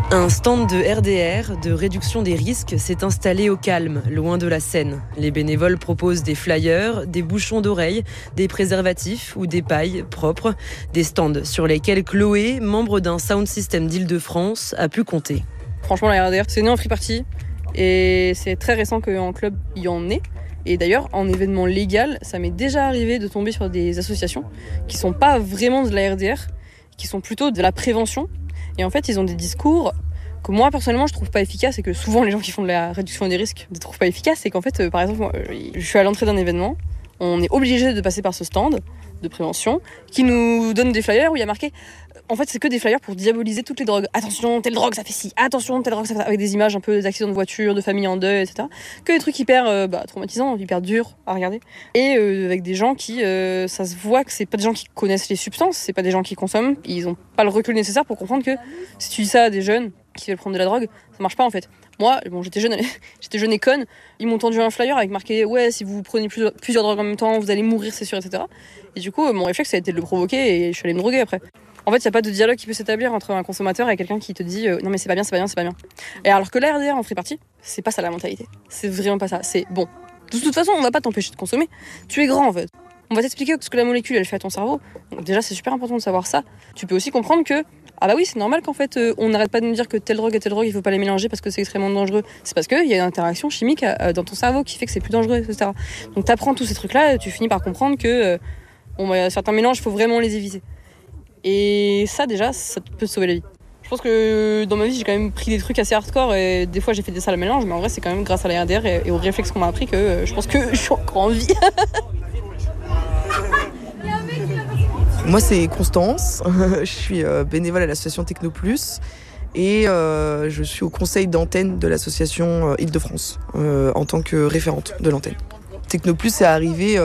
Un stand de RDR, de réduction des risques, s'est installé au calme, loin de la scène. Les bénévoles proposent des flyers, des bouchons d'oreilles, des préservatifs ou des pailles propres. Des stands sur lesquels Chloé, membre d'un sound system d'Île-de-France, a pu compter. Franchement, la RDR, c'est né en free party et c'est très récent qu'en club, il y en ait. Et d'ailleurs, en événement légal, ça m'est déjà arrivé de tomber sur des associations qui sont pas vraiment de la RDR, qui sont plutôt de la prévention. Et en fait, ils ont des discours que moi, personnellement, je trouve pas efficaces et que souvent les gens qui font de la réduction des risques ne trouvent pas efficaces. C'est qu'en fait, par exemple, moi, je suis à l'entrée d'un événement, on est obligé de passer par ce stand de prévention qui nous donne des flyers où il y a marqué... En fait, c'est que des flyers pour diaboliser toutes les drogues. Attention, telle drogue, ça fait ci. Attention, telle drogue, ça fait ça. Avec des images un peu d'accidents de voiture, de familles en deuil, etc. Que des trucs hyper traumatisants, hyper durs à regarder. Et avec des gens qui... ça se voit que c'est pas des gens qui connaissent les substances, c'est pas des gens qui consomment. Ils ont pas le recul nécessaire pour comprendre que si tu dis ça à des jeunes qui veulent prendre de la drogue, ça marche pas en fait. Moi, j'étais jeune et conne. Ils m'ont tendu un flyer avec marqué « Ouais, si vous prenez plusieurs drogues en même temps, vous allez mourir, c'est sûr, etc. » Et du coup, mon réflexe, ça a été de le provoquer et je suis allée me droguer après. En fait, il n'y a pas de dialogue qui peut s'établir entre un consommateur et quelqu'un qui te dit non mais c'est pas bien, c'est pas bien, c'est pas bien. Et alors que la RDR en free party, c'est pas ça la mentalité. C'est vraiment pas ça. C'est bon. De toute façon, on va pas t'empêcher de consommer. Tu es grand en fait. On va t'expliquer ce que la molécule elle fait à ton cerveau. Donc déjà, c'est super important de savoir ça. Tu peux aussi comprendre que ah bah oui, c'est normal qu'en fait on n'arrête pas de nous dire que telle drogue et telle drogue, il faut pas les mélanger parce que c'est extrêmement dangereux. C'est parce qu'il y a une interaction chimique dans ton cerveau qui fait que c'est plus dangereux, etc. Donc t'apprends tous ces trucs-là, et tu finis par comprendre que certains mélanges, il faut vraiment les éviter. Et ça déjà, ça peut te sauver la vie. Je pense que dans ma vie, j'ai quand même pris des trucs assez hardcore et des fois j'ai fait des salles à mélange, mais en vrai c'est quand même grâce à la RDR et aux réflexes qu'on m'a appris que je pense que je suis encore en vie. Moi c'est Constance, je suis bénévole à l'association Techno Plus et je suis au conseil d'antenne de l'association Île-de-France en tant que référente de l'antenne. Techno Plus est arrivé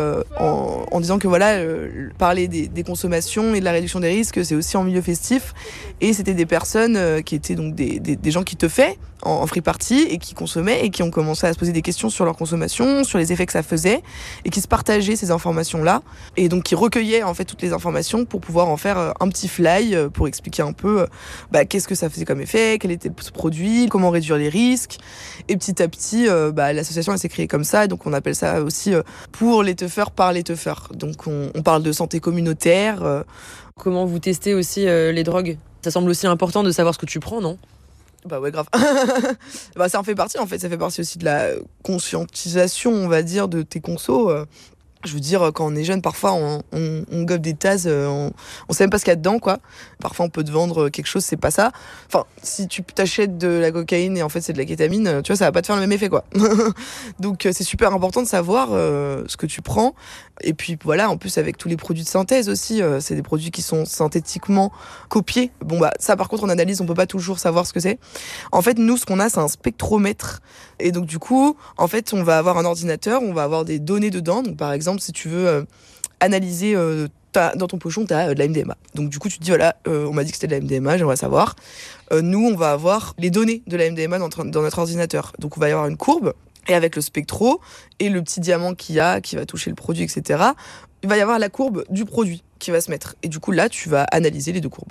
en disant que voilà, parler des consommations et de la réduction des risques, c'est aussi en milieu festif. Et c'était des personnes qui étaient donc des gens qui teuffaient en free party et qui consommaient et qui ont commencé à se poser des questions sur leur consommation, sur les effets que ça faisait et qui se partageaient ces informations-là et donc qui recueillaient en fait toutes les informations pour pouvoir en faire un petit fly pour expliquer un peu qu'est-ce que ça faisait comme effet, quel était ce produit, comment réduire les risques. Et petit à petit, l'association elle s'est créée comme ça et donc on appelle ça aussi pour les teufeurs par les teufeurs. Donc on parle de santé communautaire. Comment vous testez aussi les drogues ? Ça semble aussi important de savoir ce que tu prends, non ? Bah ouais, grave. Ça en fait partie, en fait. Ça fait partie aussi de la conscientisation, on va dire, de tes consos. Je veux dire, quand on est jeune, parfois, on gobe des tasses, on sait même pas ce qu'il y a dedans, quoi. Parfois, on peut te vendre quelque chose, c'est pas ça. Enfin, si tu t'achètes de la cocaïne et en fait, c'est de la kétamine, tu vois, ça va pas te faire le même effet, quoi. Donc, c'est super important de savoir ce que tu prends. Et puis, voilà, en plus, avec tous les produits de synthèse aussi, c'est des produits qui sont synthétiquement copiés. Bon, ça, par contre, en analyse, on peut pas toujours savoir ce que c'est. En fait, nous, ce qu'on a, c'est un spectromètre. Et donc, du coup, en fait, on va avoir un ordinateur, on va avoir des données dedans. Donc, par exemple, si tu veux analyser dans ton pochon, tu as de la MDMA. Donc du coup, tu te dis, voilà, on m'a dit que c'était de la MDMA, j'aimerais savoir. Nous, on va avoir les données de la MDMA dans notre ordinateur. Donc on va y avoir une courbe, et avec le spectro, et le petit diamant qui va toucher le produit, etc., il va y avoir la courbe du produit qui va se mettre. Et du coup, là, tu vas analyser les deux courbes.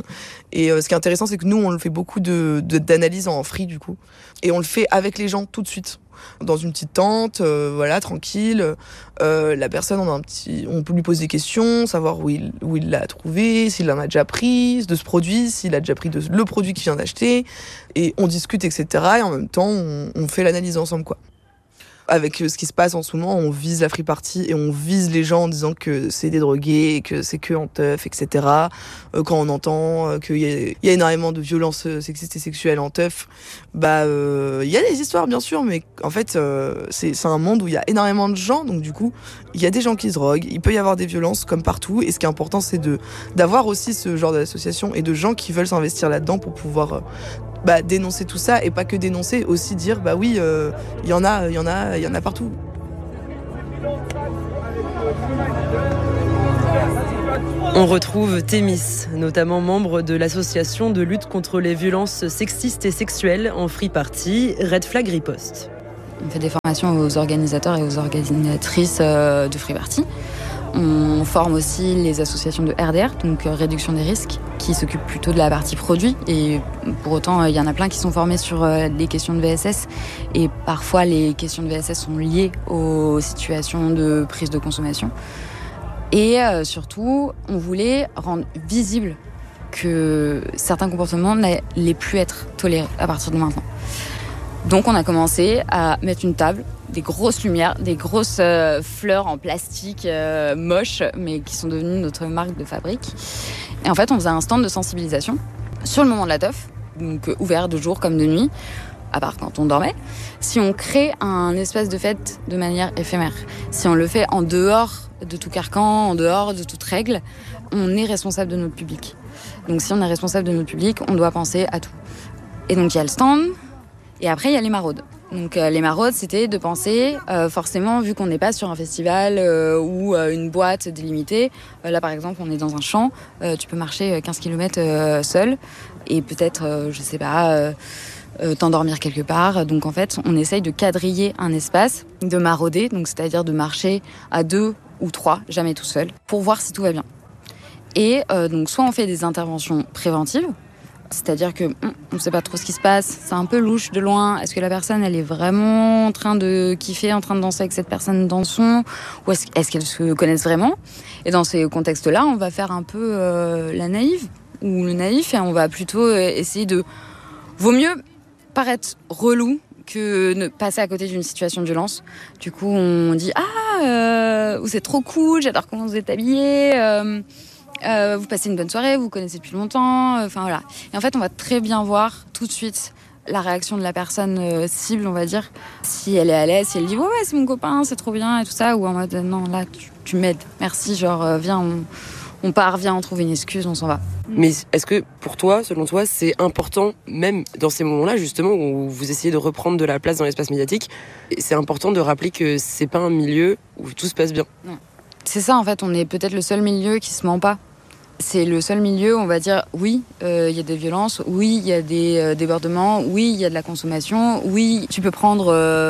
Et ce qui est intéressant, c'est que nous, on le fait beaucoup d'analyses en free, du coup. Et on le fait avec les gens tout de suite. Dans une petite tente, voilà, tranquille. La personne, on peut lui poser des questions, savoir où il l'a trouvé, s'il en a déjà pris de ce produit, s'il a déjà pris le produit qu'il vient d'acheter. Et on discute, etc. Et en même temps, on fait l'analyse ensemble, quoi. Avec ce qui se passe en ce moment, on vise la free party et on vise les gens en disant que c'est des drogués, que c'est que en teuf, etc. Quand on entend qu'il y a énormément de violences sexistes et sexuelles en teuf, il y a des histoires bien sûr, mais en fait c'est un monde où il y a énormément de gens, donc du coup il y a des gens qui se droguent, il peut y avoir des violences comme partout, et ce qui est important c'est d'avoir aussi ce genre d'association et de gens qui veulent s'investir là-dedans pour pouvoir dénoncer tout ça, et pas que dénoncer, aussi dire oui, il y en a partout. On retrouve Thémis, notamment membre de l'association de lutte contre les violences sexistes et sexuelles en free party, Red Flag Riposte. On fait des formations aux organisateurs et aux organisatrices de free party. On forme aussi les associations de RDR, donc réduction des risques, qui s'occupe plutôt de la partie produit. Et pour autant, il y en a plein qui sont formés sur les questions de VSS. Et parfois, les questions de VSS sont liées aux situations de prise de consommation. Et surtout, on voulait rendre visible que certains comportements n'allaient plus être tolérés à partir de maintenant. Donc on a commencé à mettre une table, des grosses lumières, des grosses fleurs en plastique moches, mais qui sont devenues notre marque de fabrique. Et en fait, on faisait un stand de sensibilisation sur le moment de la teuf, donc ouvert de jour comme de nuit, à part quand on dormait. Si on crée un espace de fête de manière éphémère, si on le fait en dehors de tout carcan, en dehors de toute règle, on est responsable de notre public. Donc si on est responsable de notre public, on doit penser à tout. Et donc il y a le stand, et après il y a les maraudes. Donc les maraudes, c'était de penser, forcément, vu qu'on n'est pas sur un festival ou une boîte délimitée, là par exemple on est dans un champ, tu peux marcher 15 km seul, et peut-être, je sais pas, t'endormir quelque part. Donc en fait, on essaye de quadriller un espace, de marauder, donc c'est-à-dire de marcher à 2 ou 3, jamais tout seul, pour voir si tout va bien. Et donc soit on fait des interventions préventives, c'est-à-dire que on ne sait pas trop ce qui se passe, c'est un peu louche de loin, est-ce que la personne elle est vraiment en train de kiffer, en train de danser avec cette personne dans son, ou est-ce qu'elles se connaissent vraiment? Et dans ces contextes-là, on va faire un peu la naïve ou le naïf, et on va plutôt essayer de... Vaut mieux paraître relou que ne passer à côté d'une situation de violence. Du coup, on dit ou c'est trop cool, j'adore comment vous êtes habillés, vous passez une bonne soirée, vous connaissez depuis longtemps, enfin voilà. Et en fait, on va très bien voir tout de suite la réaction de la personne cible, on va dire. Si elle est à l'aise, si elle dit ouais c'est mon copain, c'est trop bien et tout ça, ou en mode non là tu m'aides, merci, genre viens on part, viens on trouve une excuse, on s'en va. Mais est-ce que pour toi, selon toi, c'est important, même dans ces moments-là justement où vous essayez de reprendre de la place dans l'espace médiatique, c'est important de rappeler que c'est pas un milieu où tout se passe bien? Non. C'est ça en fait, on est peut-être le seul milieu qui se ment pas. C'est le seul milieu où on va dire oui, il y a des violences, oui, il y a des débordements, oui, il y a de la consommation, oui, tu peux prendre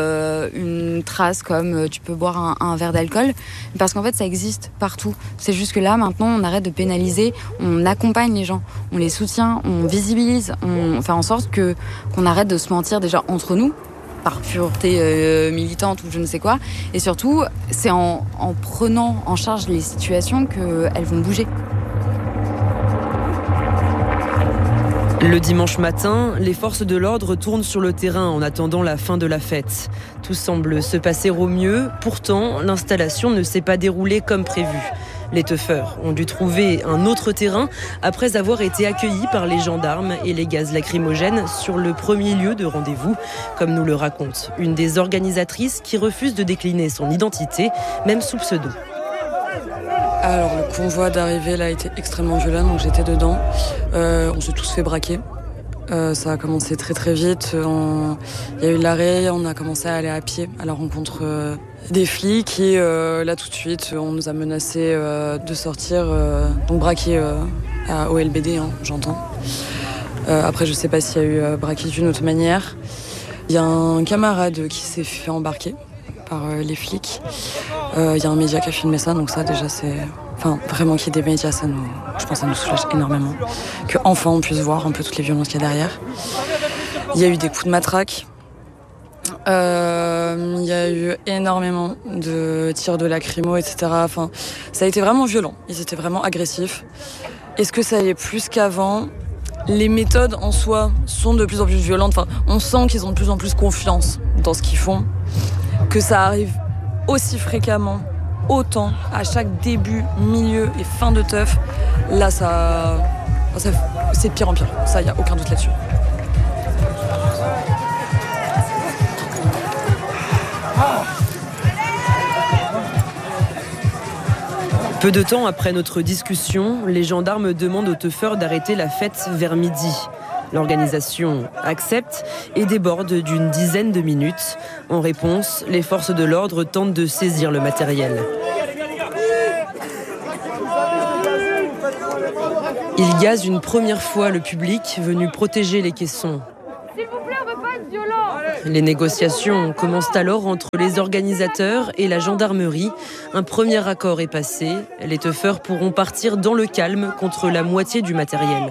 une trace comme tu peux boire un verre d'alcool, parce qu'en fait ça existe partout. C'est juste que là maintenant on arrête de pénaliser, on accompagne les gens, on les soutient, on visibilise, on fait en sorte qu'on arrête de se mentir déjà entre nous, par pureté militante ou je ne sais quoi, et surtout c'est en prenant en charge les situations qu'elles vont bouger. Le dimanche matin, les forces de l'ordre retournent sur le terrain en attendant la fin de la fête. Tout semble se passer au mieux, pourtant l'installation ne s'est pas déroulée comme prévu. Les teufeurs ont dû trouver un autre terrain après avoir été accueillis par les gendarmes et les gaz lacrymogènes sur le premier lieu de rendez-vous, comme nous le raconte une des organisatrices qui refuse de décliner son identité, même sous pseudo. Alors le convoi d'arrivée là a été extrêmement violent, donc j'étais dedans. On s'est tous fait braquer. Ça a commencé très très vite. Il y a eu l'arrêt, on a commencé à aller à pied à la rencontre des flics et là tout de suite on nous a menacé de sortir, donc braquer au LBD, j'entends. Après je sais pas s'il y a eu braquer d'une autre manière. Il y a un camarade qui s'est fait embarquer par les flics. Il y a un média qui a filmé ça, donc ça déjà c'est... Enfin, vraiment qu'il y ait des médias, je pense que ça nous soulage énormément. Qu'enfin on puisse voir un peu toutes les violences qu'il y a derrière. Il y a eu des coups de matraque. Il y a eu énormément de tirs de lacrymo, etc. Enfin, ça a été vraiment violent. Ils étaient vraiment agressifs. Est-ce que ça allait plus qu'avant ? Les méthodes en soi sont de plus en plus violentes. Enfin, on sent qu'ils ont de plus en plus confiance dans ce qu'ils font. Que ça arrive aussi fréquemment, autant, à chaque début, milieu et fin de teuf, là, ça c'est de pire en pire. Ça, il n'y a aucun doute là-dessus. Peu de temps après notre discussion, les gendarmes demandent aux teufeurs d'arrêter la fête vers midi. L'organisation accepte et déborde d'une dizaine de minutes. En réponse, les forces de l'ordre tentent de saisir le matériel. Ils gazent une première fois le public venu protéger les caissons. S'il vous plaît, on veut peut pas être violent. Les négociations commencent alors entre les organisateurs et la gendarmerie. Un premier accord est passé. Les teufeurs pourront partir dans le calme contre la moitié du matériel.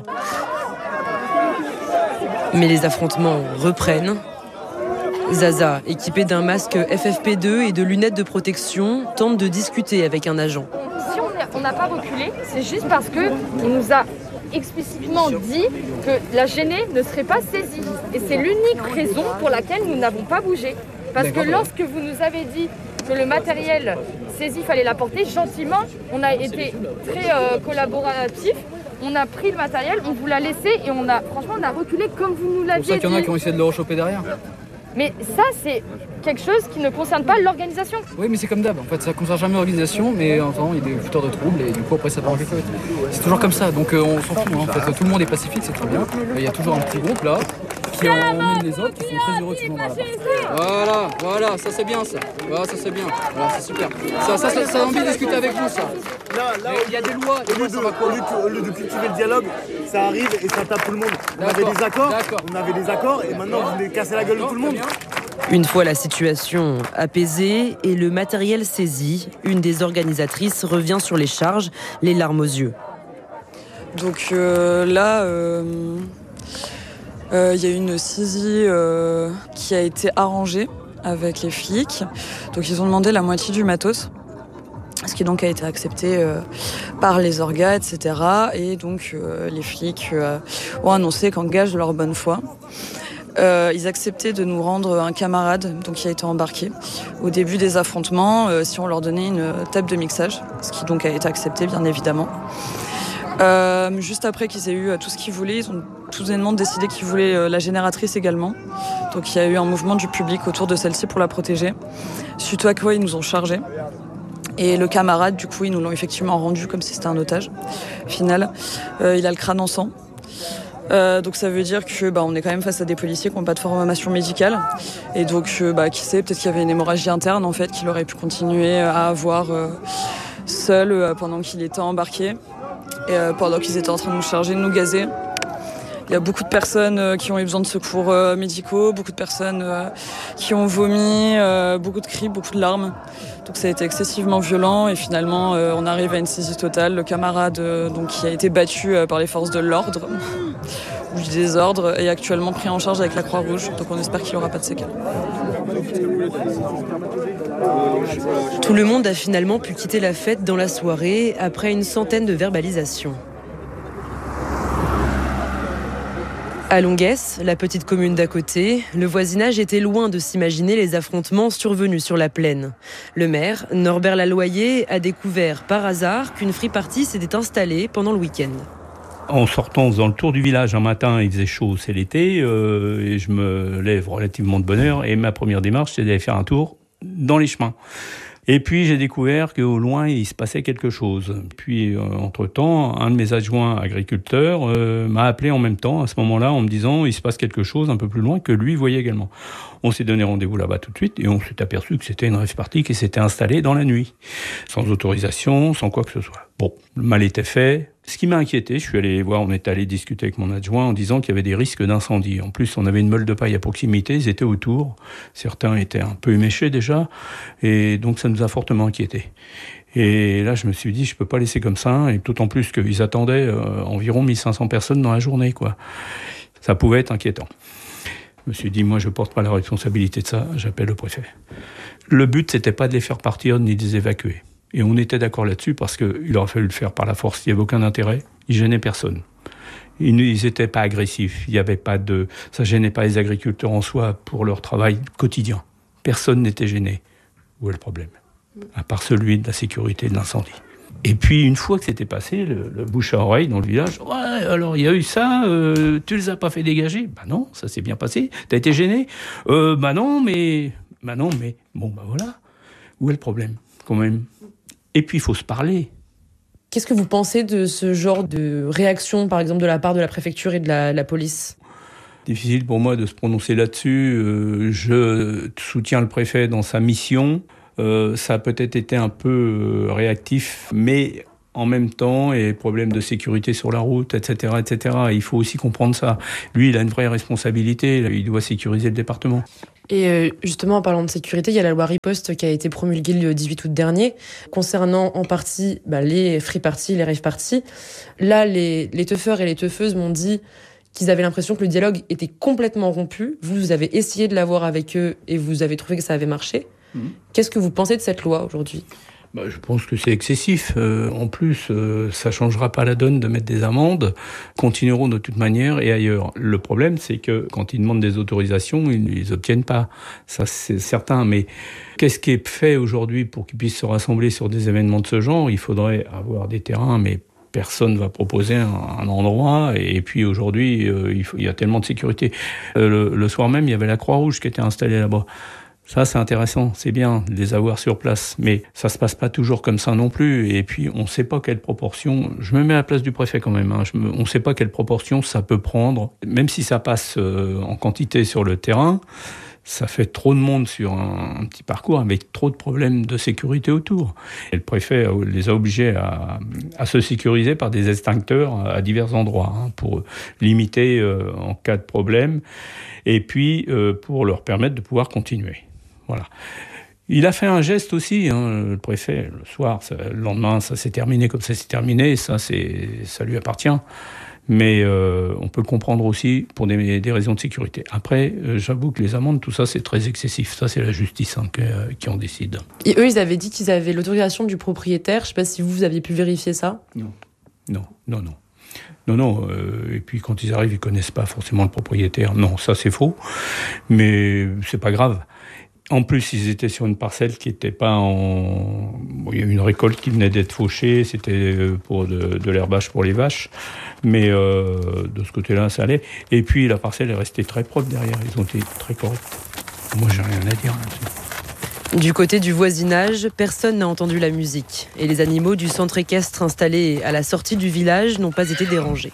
Mais les affrontements reprennent. Zaza, équipée d'un masque FFP2 et de lunettes de protection, tente de discuter avec un agent. Si on n'a pas reculé, c'est juste parce qu'on nous a explicitement dit que la gênée ne serait pas saisie. Et c'est l'unique raison pour laquelle nous n'avons pas bougé. Parce que lorsque vous nous avez dit que le matériel saisi, fallait l'apporter, gentiment, on a été très collaboratifs. On a pris le matériel, on vous l'a laissé et franchement, on a reculé comme vous nous l'aviez dit. C'est pour ça qu'il y en a qui ont essayé de le rechoper derrière. Mais ça, c'est quelque chose qui ne concerne pas l'organisation. Oui, mais c'est comme d'hab. En fait, ça ne concerne jamais l'organisation, mais en temps, il y a des fouteurs de troubles et du coup, après, ça part en cacahuète. C'est toujours comme ça, donc on s'en fout. En fait, tout le monde est pacifique, c'est très bien. Il y a toujours un petit groupe là qui emmène les autres, qui sont très heureux que tout le monde là. Voilà, ça c'est bien ça. Voilà, ça c'est bien. Voilà, c'est super. Ça a envie de discuter avec vous, ça. Là, il y a des lois. Au lieu de cultiver le dialogue, ça arrive et ça tape tout le monde. On avait des accords et maintenant vous voulez casser la gueule de tout le monde. Une fois la situation apaisée et le matériel saisi, une des organisatrices revient sur les charges, les larmes aux yeux. Donc là, il y a une saisie qui a été arrangée avec les flics. Donc ils ont demandé la moitié du matos, ce qui donc a été accepté par les orgas, etc. Et donc les flics ont annoncé qu'en gage de leur bonne foi, ils acceptaient de nous rendre un camarade donc, qui a été embarqué au début des affrontements si on leur donnait une table de mixage, ce qui donc a été accepté bien évidemment. Juste après qu'ils aient eu tout ce qu'ils voulaient, ils ont tout bonnement décidé qu'ils voulaient la génératrice également. Donc il y a eu un mouvement du public autour de celle-ci pour la protéger. Suite à quoi ils nous ont chargés. Et le camarade, du coup, ils nous l'ont effectivement rendu comme si c'était un otage. Final, il a le crâne en sang. Donc ça veut dire que on est quand même face à des policiers qui n'ont pas de formation médicale. Et donc, qui sait, peut-être qu'il y avait une hémorragie interne en fait qu'il aurait pu continuer à avoir seul pendant qu'il était embarqué. Et pendant qu'ils étaient en train de nous charger, de nous gazer. Il y a beaucoup de personnes qui ont eu besoin de secours médicaux, beaucoup de personnes qui ont vomi, beaucoup de cris, beaucoup de larmes. Donc ça a été excessivement violent et finalement on arrive à une saisie totale. Le camarade donc, qui a été battu par les forces de l'ordre ou du désordre est actuellement pris en charge avec la Croix-Rouge. Donc on espère qu'il n'aura pas de séquelles. Tout le monde a finalement pu quitter la fête dans la soirée après une centaine de verbalisations. À Longuesse, la petite commune d'à côté, le voisinage était loin de s'imaginer les affrontements survenus sur la plaine. Le maire, Norbert Laloyer, a découvert par hasard qu'une free-party s'était installée pendant le week-end. En sortant, en faisant le tour du village un matin, il faisait chaud, c'est l'été, et je me lève relativement de bonne heure, et ma première démarche, c'est d'aller faire un tour dans les chemins. Et puis j'ai découvert qu'au loin, il se passait quelque chose. Puis, entre-temps, un de mes adjoints agriculteurs m'a appelé en même temps, à ce moment-là, en me disant « il se passe quelque chose un peu plus loin » que lui voyait également. On s'est donné rendez-vous là-bas tout de suite et on s'est aperçu que c'était une rave-party qui s'était installée dans la nuit, sans autorisation, sans quoi que ce soit. Bon, le mal était fait. Ce qui m'a inquiété, je suis allé voir, on est allé discuter avec mon adjoint en disant qu'il y avait des risques d'incendie. En plus, on avait une meule de paille à proximité, ils étaient autour. Certains étaient un peu éméchés déjà, et donc ça nous a fortement inquiétés. Et là, je me suis dit, je peux pas laisser comme ça, et d'autant plus qu'ils attendaient environ 1500 personnes dans la journée, quoi. Ça pouvait être inquiétant. Je me suis dit, moi, je porte pas la responsabilité de ça, j'appelle le préfet. Le but, c'était pas de les faire partir ni de les évacuer. Et on était d'accord là-dessus parce qu'il aurait fallu le faire par la force. Il n'y avait aucun intérêt. Ils gênaient personne. Ils n'étaient pas agressifs. Il y avait pas de, ça gênait pas les agriculteurs en soi pour leur travail quotidien. Personne n'était gêné. Où est le problème? À part celui de la sécurité de l'incendie. Et puis, une fois que c'était passé, le bouche à oreille dans le village, ouais, alors il y a eu ça, tu les as pas fait dégager? Bah non, ça s'est bien passé. T'as été gêné? Bah non, mais, bon, bah voilà. Où est le problème, quand même? Et puis, il faut se parler. Qu'est-ce que vous pensez de ce genre de réaction, par exemple, de la part de la préfecture et de la police ? Difficile pour moi de se prononcer là-dessus. Je soutiens le préfet dans sa mission. Ça a peut-être été un peu réactif, mais en même temps et problèmes de sécurité sur la route, etc., etc. Il faut aussi comprendre ça. Lui, il a une vraie responsabilité. Il doit sécuriser le département. Et justement, en parlant de sécurité, il y a la loi Riposte qui a été promulguée le 18 août dernier, concernant en partie les free parties, les rave parties. Là, les teufeurs et les teufeuses m'ont dit qu'ils avaient l'impression que le dialogue était complètement rompu. Vous avez essayé de l'avoir avec eux et vous avez trouvé que ça avait marché. Qu'est-ce que vous pensez de cette loi aujourd'hui ? Je pense que c'est excessif. En plus, ça changera pas la donne de mettre des amendes. Continueront de toute manière et ailleurs. Le problème, c'est que quand ils demandent des autorisations, ils ne les obtiennent pas. Ça, c'est certain. Mais qu'est-ce qui est fait aujourd'hui pour qu'ils puissent se rassembler sur des événements de ce genre ? Il faudrait avoir des terrains, mais personne ne va proposer un endroit. Et puis aujourd'hui, il y a tellement de sécurité. Le soir même, il y avait la Croix-Rouge qui était installée là-bas. Ça, c'est intéressant, c'est bien de les avoir sur place, mais ça se passe pas toujours comme ça non plus. Et puis, on sait pas quelle proportion. Je me mets à la place du préfet quand même. On sait pas quelle proportion ça peut prendre, même si ça passe en quantité sur le terrain. Ça fait trop de monde sur un petit parcours avec trop de problèmes de sécurité autour. Et le préfet les a obligés à se sécuriser par des extincteurs à divers endroits pour limiter en cas de problème et puis pour leur permettre de pouvoir continuer. Voilà. Il a fait un geste aussi, le préfet, le soir, le lendemain, ça s'est terminé comme ça s'est terminé, ça lui appartient. Mais on peut le comprendre aussi pour des raisons de sécurité. Après, j'avoue que les amendes, tout ça, c'est très excessif. Ça, c'est la justice qui en décide. Et eux, ils avaient dit qu'ils avaient l'autorisation du propriétaire. Je ne sais pas si vous aviez pu vérifier ça. Non. Et puis, quand ils arrivent, ils ne connaissent pas forcément le propriétaire. Non, ça, c'est faux. Mais c'est pas grave. En plus, ils étaient sur une parcelle qui n'était pas en... il y a eu une récolte qui venait d'être fauchée, c'était pour de l'herbage pour les vaches, mais de ce côté-là, ça allait. Et puis, la parcelle est restée très propre derrière, ils ont été très corrects. Moi, j'ai rien à dire là-dessus. Du côté du voisinage, personne n'a entendu la musique. Et les animaux du centre équestre installé à la sortie du village n'ont pas été dérangés.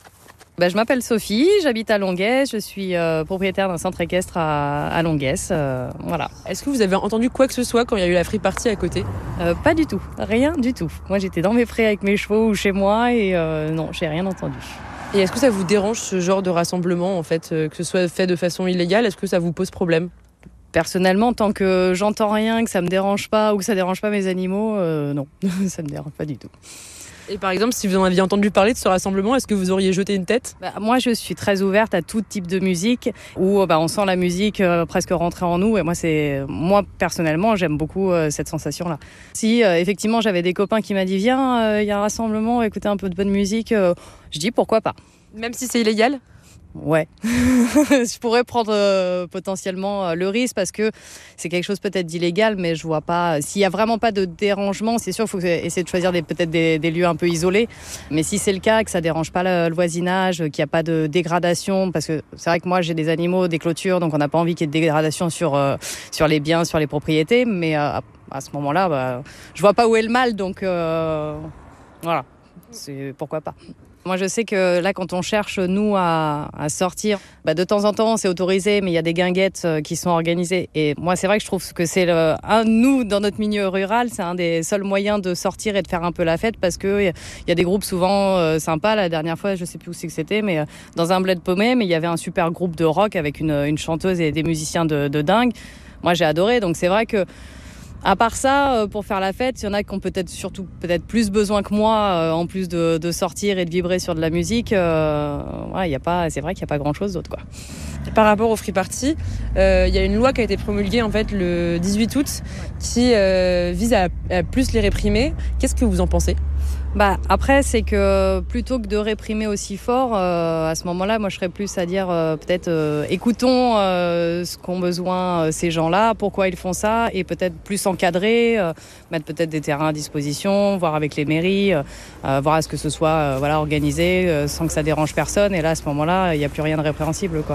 Je m'appelle Sophie, j'habite à Longuès, je suis propriétaire d'un centre équestre à Longuès, voilà. Est-ce que vous avez entendu quoi que ce soit quand il y a eu la free party à côté ? Pas du tout, rien du tout. Moi j'étais dans mes prés avec mes chevaux ou chez moi et non, j'ai rien entendu. Et est-ce que ça vous dérange ce genre de rassemblement en fait, que ce soit fait de façon illégale ? Est-ce que ça vous pose problème ? Personnellement, tant que j'entends rien, que ça me dérange pas ou que ça dérange pas mes animaux, non, ça me dérange pas du tout. Et par exemple, si vous en aviez entendu parler de ce rassemblement, est-ce que vous auriez jeté une tête ? Moi, je suis très ouverte à tout type de musique où on sent la musique presque rentrer en nous. Et moi, personnellement, j'aime beaucoup cette sensation-là. Si effectivement, j'avais des copains qui m'ont dit « Viens, il y a un rassemblement, écoutez un peu de bonne musique », je dis « Pourquoi pas ?» Même si c'est illégal ? Ouais, je pourrais prendre potentiellement le risque parce que c'est quelque chose peut-être d'illégal, mais je vois pas. S'il y a vraiment pas de dérangement, c'est sûr, il faut essayer de choisir peut-être des lieux un peu isolés. Mais si c'est le cas, que ça dérange pas le voisinage, qu'il n'y a pas de dégradation, parce que c'est vrai que moi j'ai des animaux, des clôtures, donc on n'a pas envie qu'il y ait de dégradation sur les biens, sur les propriétés. Mais à ce moment-là, je vois pas où est le mal, donc voilà, c'est pourquoi pas. Moi, je sais que là, quand on cherche, nous, à sortir, de temps en temps, c'est autorisé, mais il y a des guinguettes qui sont organisées. Et moi, c'est vrai que je trouve que c'est nous, dans notre milieu rural, c'est un des seuls moyens de sortir et de faire un peu la fête parce qu'il y a des groupes souvent sympas. La dernière fois, je sais plus où c'est que c'était, mais dans un bled paumé, mais il y avait un super groupe de rock avec une chanteuse et des musiciens de dingue. Moi, j'ai adoré. Donc, c'est vrai que à part ça, pour faire la fête, il y en a qui ont peut-être plus besoin que moi, en plus de sortir et de vibrer sur de la musique. C'est vrai qu'il n'y a pas grand-chose d'autre, quoi. Par rapport aux free party, il y a une loi qui a été promulguée en fait le 18 août qui vise à plus les réprimer. Qu'est-ce que vous en pensez ? Après, c'est que plutôt que de réprimer aussi fort, à ce moment-là, moi je serais plus à dire peut-être écoutons ce qu'ont besoin ces gens-là, pourquoi ils font ça, et peut-être plus encadrer, mettre peut-être des terrains à disposition, voir avec les mairies, voir à ce que ce soit organisé sans que ça dérange personne. Et là, à ce moment-là, il n'y a plus rien de répréhensible, quoi.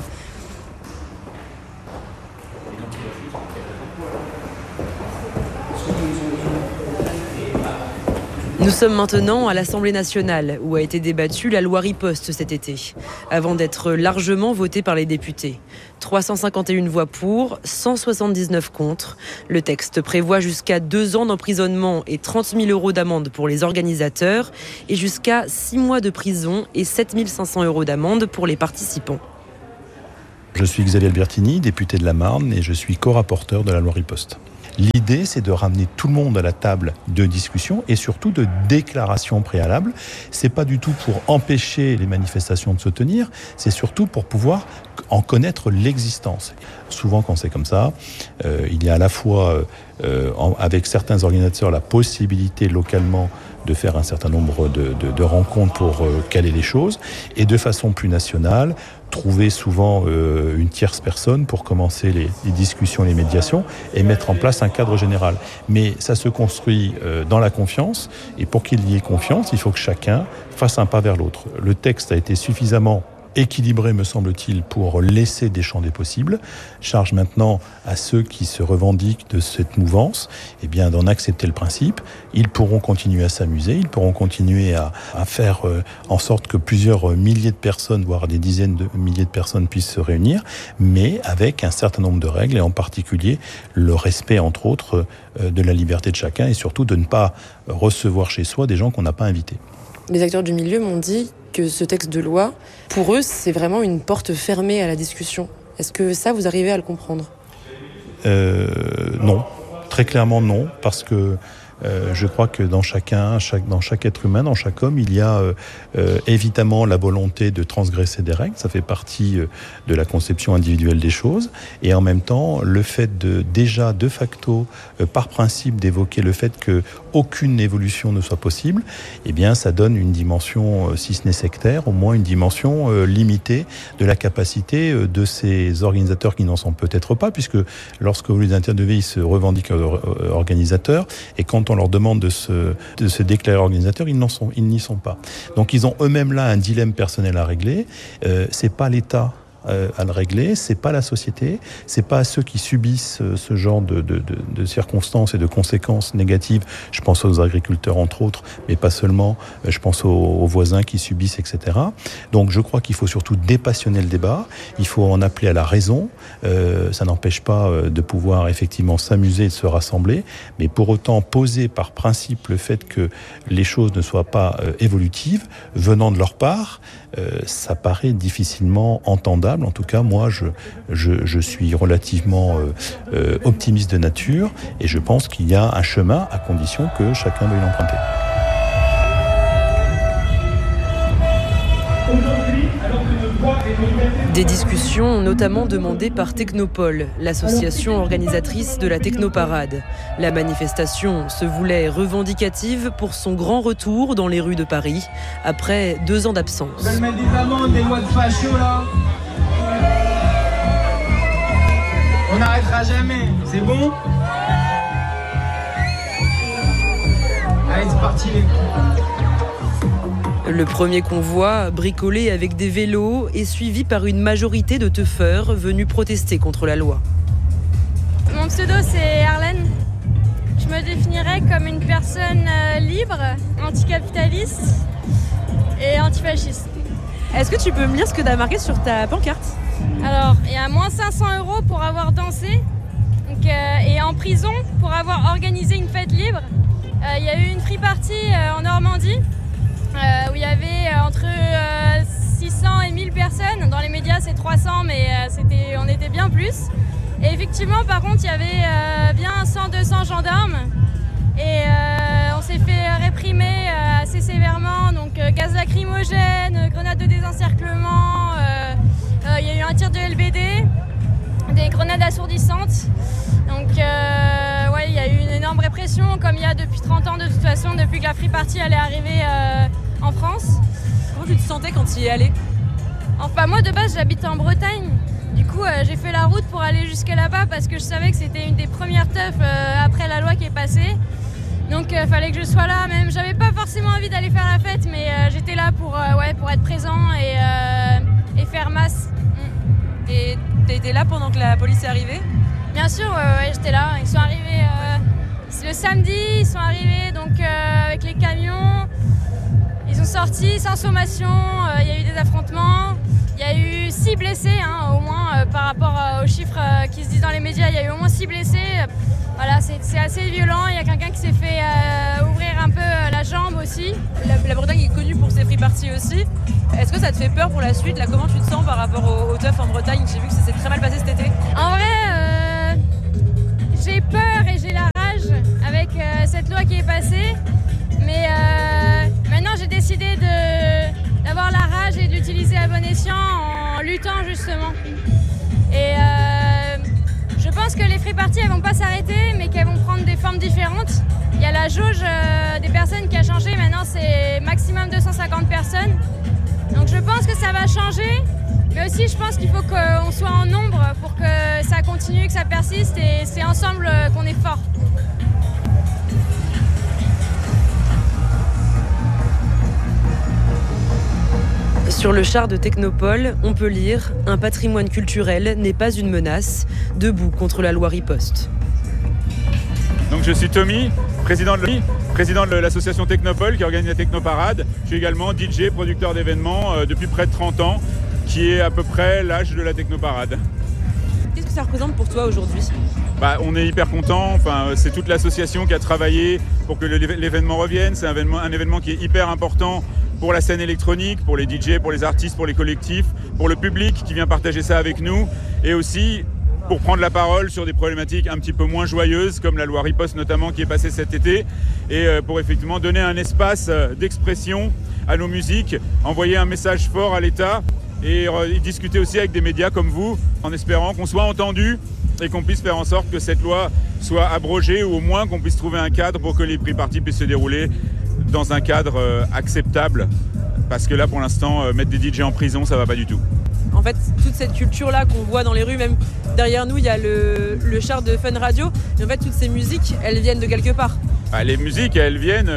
Nous sommes maintenant à l'Assemblée nationale, où a été débattue la loi riposte cet été, avant d'être largement votée par les députés. 351 voix pour, 179 contre. Le texte prévoit jusqu'à 2 ans d'emprisonnement et 30 000 € d'amende pour les organisateurs, et jusqu'à 6 mois de prison et 7 500 € d'amende pour les participants. Je suis Xavier Albertini, député de la Marne, et je suis co-rapporteur de la loi riposte. L'idée, c'est de ramener tout le monde à la table de discussion et surtout de déclaration préalable. C'est pas du tout pour empêcher les manifestations de se tenir, c'est surtout pour pouvoir en connaître l'existence. Souvent, quand c'est comme ça, il y a à la fois, avec certains organisateurs, la possibilité localement de faire un certain nombre de rencontres pour caler les choses, et de façon plus nationale, trouver souvent une tierce personne pour commencer les discussions, les médiations, et mettre en place un cadre général. Mais ça se construit dans la confiance, et pour qu'il y ait confiance, il faut que chacun fasse un pas vers l'autre. Le texte a été suffisamment équilibré, me semble-t-il, pour laisser des champs des possibles. Charge maintenant à ceux qui se revendiquent de cette mouvance, eh bien, d'en accepter le principe. Ils pourront continuer à s'amuser, ils pourront continuer à faire en sorte que plusieurs milliers de personnes, voire des dizaines de milliers de personnes puissent se réunir, mais avec un certain nombre de règles, et en particulier le respect, entre autres, de la liberté de chacun, et surtout de ne pas recevoir chez soi des gens qu'on n'a pas invités. Les acteurs du milieu m'ont dit que ce texte de loi, pour eux, c'est vraiment une porte fermée à la discussion. Est-ce que ça, vous arrivez à le comprendre ? Non, très clairement non, parce que je crois que dans chaque être humain, dans chaque homme, il y a évidemment la volonté de transgresser des règles. Ça fait partie de la conception individuelle des choses. Et en même temps, le fait de facto, par principe, d'évoquer le fait qu'aucune évolution ne soit possible, eh bien, ça donne une dimension, si ce n'est sectaire, au moins une dimension limitée de la capacité de ces organisateurs qui n'en sont peut-être pas, puisque lorsque vous les interviewez, ils se revendiquent organisateurs, et quand on leur demande de se déclarer organisateur, ils n'y sont pas. Donc ils ont eux-mêmes là un dilemme personnel à régler. C'est pas l'État à le régler, c'est pas la société, c'est pas à ceux qui subissent ce genre de circonstances et de conséquences négatives. Je pense aux agriculteurs entre autres, mais pas seulement. Je pense aux voisins qui subissent, etc. Donc je crois qu'il faut surtout dépassionner le débat. Il faut en appeler à la raison. Ça n'empêche pas de pouvoir effectivement s'amuser et de se rassembler, mais pour autant poser par principe le fait que les choses ne soient pas évolutives venant de leur part, ça paraît difficilement entendable. En tout cas, moi, je suis relativement optimiste de nature, et je pense qu'il y a un chemin à condition que chacun veuille l'emprunter. Des discussions notamment demandées par Technopole, l'association organisatrice de la Technoparade. La manifestation se voulait revendicative pour son grand retour dans les rues de Paris, après 2 ans d'absence. Ils veulent mettre des amendes, des lois de facho là. On n'arrêtera jamais, c'est bon ? Allez, c'est parti les coups. Le premier convoi, bricolé avec des vélos, est suivi par une majorité de teufeurs venus protester contre la loi. Mon pseudo, c'est Arlène. Je me définirais comme une personne libre, anticapitaliste et antifasciste. Est-ce que tu peux me lire ce que tu as marqué sur ta pancarte ? Alors, il y a moins 500 € pour avoir dansé et en prison pour avoir organisé une fête libre. Il y a eu une free party en Normandie où il y avait entre 600 et 1000 personnes. Dans les médias, c'est 300, mais on était bien plus. Et effectivement, par contre, il y avait bien 100-200 gendarmes. Et on s'est fait réprimer assez sévèrement. Donc gaz lacrymogène, grenades de désencerclement. Il y a eu un tir de LBD, des grenades assourdissantes. Donc il y a eu une énorme répression, comme il y a depuis 30 ans de toute façon, depuis que la Free Party elle est arrivée en France. Comment tu te sentais quand tu y es allée ? Enfin, moi de base j'habite en Bretagne. Du coup j'ai fait la route pour aller jusque là-bas parce que je savais que c'était une des premières teufs après la loi qui est passée. Donc fallait que je sois là, même j'avais pas forcément envie d'aller faire la fête, mais j'étais là pour être présent et faire masse. Et t'étais là pendant que la police est arrivée ? Bien sûr, j'étais là. Ils sont arrivés Le samedi, ils sont arrivés donc, avec les camions. Ils ont sorti sans sommation, il y a eu des affrontements. Il y a eu 6 blessés, au moins, par rapport aux chiffres qui se disent dans les médias. Il y a eu au moins 6 blessés. Voilà, c'est assez violent. Il y a quelqu'un qui s'est fait ouvrir un peu la jambe aussi. La Bretagne est connue pour ses free parties aussi. Est-ce que ça te fait peur pour la suite? Là, comment tu te sens par rapport au teuf en Bretagne? J'ai vu que ça s'est très mal passé cet été. En vrai, j'ai peur et j'ai la rage avec cette loi qui est passée. Mais maintenant, j'ai décidé d'avoir la rage et de l'utiliser à bon escient en luttant justement. Et je pense que les free parties elles vont pas s'arrêter mais qu'elles vont prendre des formes différentes. Il y a la jauge des personnes qui a changé, maintenant c'est maximum 250 personnes. Donc je pense que ça va changer, mais aussi je pense qu'il faut qu'on soit en nombre pour que ça continue, que ça persiste et c'est ensemble qu'on est fort. Sur le char de Technopole, on peut lire « Un patrimoine culturel n'est pas une menace, debout contre la loi riposte ». Donc je suis Tommy, président de l'association Technopole qui organise la Technoparade. Je suis également DJ, producteur d'événements depuis près de 30 ans, qui est à peu près l'âge de la Technoparade. Qu'est-ce que ça représente pour toi aujourd'hui ? On est hyper content, c'est toute l'association qui a travaillé pour que l'événement revienne. C'est un événement qui est hyper important pour la scène électronique, pour les DJ, pour les artistes, pour les collectifs, pour le public qui vient partager ça avec nous, et aussi pour prendre la parole sur des problématiques un petit peu moins joyeuses, comme la loi riposte notamment qui est passée cet été, et pour effectivement donner un espace d'expression à nos musiques, envoyer un message fort à l'État, et discuter aussi avec des médias comme vous, en espérant qu'on soit entendu et qu'on puisse faire en sorte que cette loi soit abrogée, ou au moins qu'on puisse trouver un cadre pour que les free parties puissent se dérouler dans un cadre acceptable, parce que là pour l'instant mettre des DJ en prison ça va pas du tout. En fait toute cette culture là qu'on voit dans les rues, même derrière nous il y a le char de Fun Radio, et en fait toutes ces musiques elles viennent de quelque part. Les musiques elles viennent